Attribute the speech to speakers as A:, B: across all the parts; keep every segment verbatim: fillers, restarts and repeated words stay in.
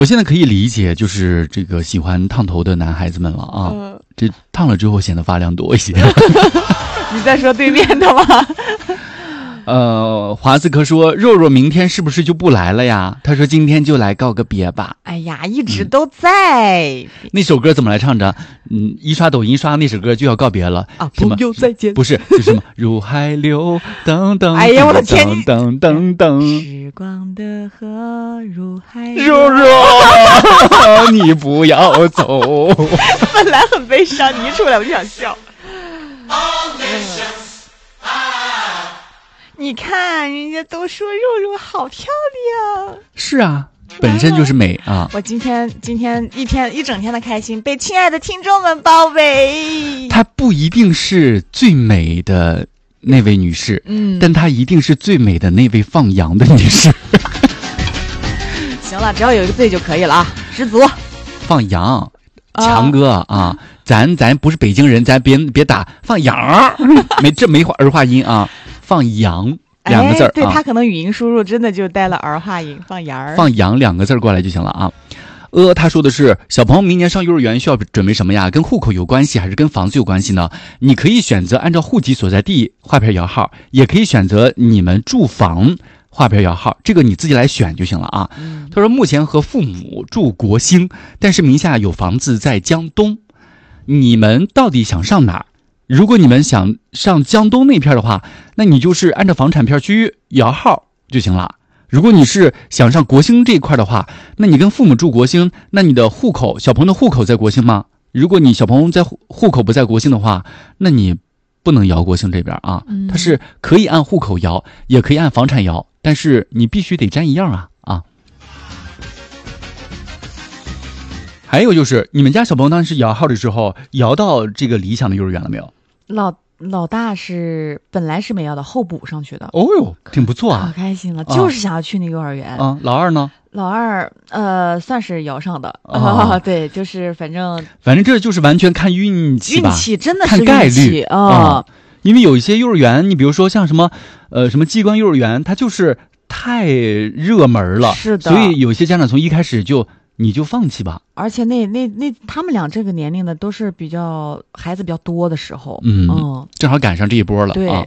A: 我现在可以理解，就是这个喜欢烫头的男孩子们了啊，嗯、这烫了之后显得发量多一些。
B: 你在说对面的吗？
A: 呃，华斯克说肉肉明天是不是就不来了呀？他说今天就来告个别吧。
B: 哎呀，一直都在、
A: 嗯、那首歌怎么来唱着？嗯，一刷抖音刷那首歌就要告别了
B: 啊！朋友再见，
A: 不是是什么入海流等等。
B: 哎呀，我的天！
A: 等等等，
B: 时光的河入海流。
A: 肉肉，你不要走。
B: 本来很悲伤，你一出来我就想笑。你看，人家都说肉肉好漂亮。
A: 是啊，本身就是美啊！
B: 我今天今天一天一整天的开心，被亲爱的听众们包围。
A: 她不一定是最美的那位女士，嗯，但她一定是最美的那位放羊的女士。
B: 行了，只要有一个字就可以了啊，知足。
A: 放羊，强哥啊，啊咱咱不是北京人，咱别别打放羊，没这没儿化音啊。放羊两个字儿、哎，
B: 对、啊、他可能语音输入真的就带了儿化音，放羊儿，
A: 放羊两个字过来就行了啊。呃，他说的是小朋友明年上幼儿园需要准备什么呀？跟户口有关系还是跟房子有关系呢？你可以选择按照户籍所在地划片摇号，也可以选择你们住房划片摇号，这个你自己来选就行了啊。嗯、他说目前和父母住国兴，但是名下有房子在江东，你们到底想上哪儿？如果你们想上江东那片的话，那你就是按照房产片区摇号就行了。如果你是想上国兴这一块的话，那你跟父母住国兴，那你的户口小朋友的户口在国兴吗？如果你小朋友在户口不在国兴的话，那你不能摇国兴这边啊。嗯、它是可以按户口摇，也可以按房产摇，但是你必须得沾一样啊啊。还有就是你们家小朋友当时摇号的时候，摇到这个理想的幼儿园了没有？
B: 老老大是本来是没要的，后补上去的。
A: 哦哟，挺不错啊，
B: 可开心了，啊、就是想要去那幼儿园。
A: 啊，老二呢？
B: 老二呃，算是摇上的啊，对，就是反正
A: 反正这就是完全看运气吧，
B: 运气真的是
A: 看概率
B: 啊、哦
A: 嗯。因为有一些幼儿园，你比如说像什么呃什么机关幼儿园，它就是太热门了，
B: 是的，
A: 所以有些家长从一开始就。你就放弃吧，
B: 而且那那那他们俩这个年龄的都是比较孩子比较多的时候，
A: 嗯嗯，正好赶上这一波了，
B: 对。
A: 啊、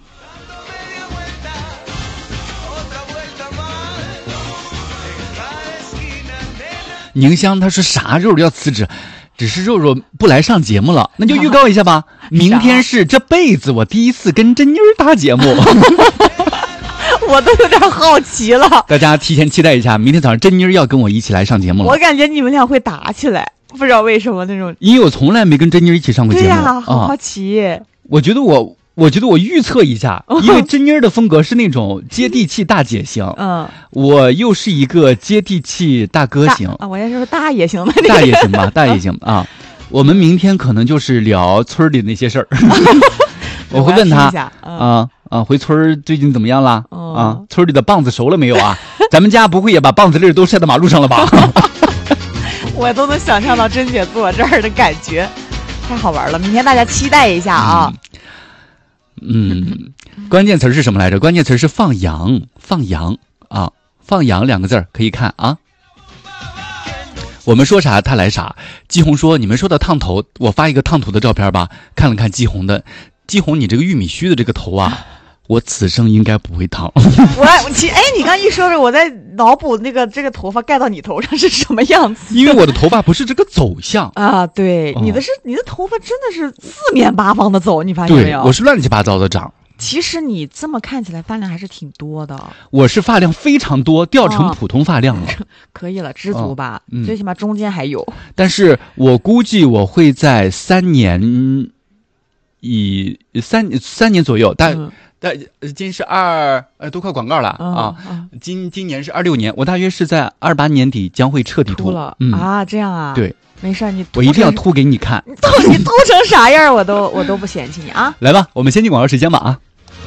A: 宁香他说啥肉肉要辞职，只是肉肉不来上节目了，那就预告一下吧，啊、明天是这辈子我第一次跟珍妮儿搭节目。
B: 我都有点好奇了，
A: 大家提前期待一下，明天早上珍妮儿要跟我一起来上节目了。
B: 我感觉你们俩会打起来，不知道为什么那种。
A: 因为我从来没跟珍妮儿一起上过节目。
B: 对呀、啊，好好奇、
A: 啊。我觉得我，我觉得我预测一下，因为珍妮儿的风格是那种接地气大姐型，嗯，我又是一个接地气大哥型
B: 啊，我也是大爷型的，
A: 大爷型吧，大爷型啊。我们明天可能就是聊村里的那些事儿，我会问他啊。啊，回村最近怎么样了？哦、啊，村里的棒子熟了没有啊？咱们家不会也把棒子粒都晒到马路上了吧？
B: 我都能想象到珍姐坐这儿的感觉，太好玩了！明天大家期待一下啊。
A: 嗯，嗯关键词是什么来着？关键词是放羊，放羊啊，放羊两个字可以看啊。我们说啥他来啥。季红说：“你们说到烫头，我发一个烫头的照片吧。”看了看季红的。季红，你这个玉米须的这个头啊，我此生应该不会烫。
B: 我其哎，你刚一说着，我在脑补那个这个头发盖到你头上是什么样子？
A: 因为我的头发不是这个走向
B: 啊，对，哦、你的是你的头发真的是四面八方的走，你发现没有？
A: 对，我是乱七八糟的长。
B: 其实你这么看起来发量还是挺多的。
A: 我是发量非常多，掉成普通发量了。哦、
B: 可以了，知足吧、哦嗯，最起码中间还有。
A: 但是我估计我会在三年。以三三年左右，但、嗯、但今是二呃都快广告了、嗯、啊！嗯、今今年是二六年，我大约是在二八年底将会彻底秃
B: 了、嗯、啊！这样啊？
A: 对，
B: 没事，你
A: 我一定要秃给你看。
B: 你秃你秃成啥样，我都我都不嫌弃你啊！
A: 来吧，我们先进广告时间吧啊！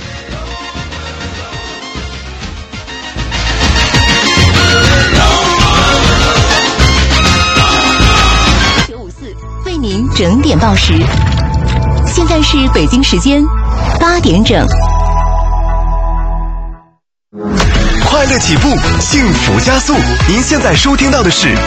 C: 九五四为您整点报时。现在是北京时间八点整。
D: 快的起步，幸福加速。您现在收听到的是